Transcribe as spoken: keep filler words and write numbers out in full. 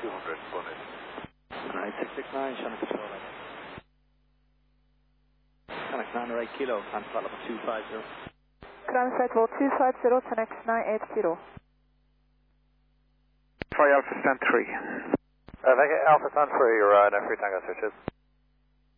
two hundred, one in. Alright, six six nine, Shannon Control. Connect nine eight kilo, and flight level two five zero. Ground flight level two five zero, connect nine eight kilo. Try Alpha Stand three. Uh, Alpha Stand three, you're uh, F three Tango switches.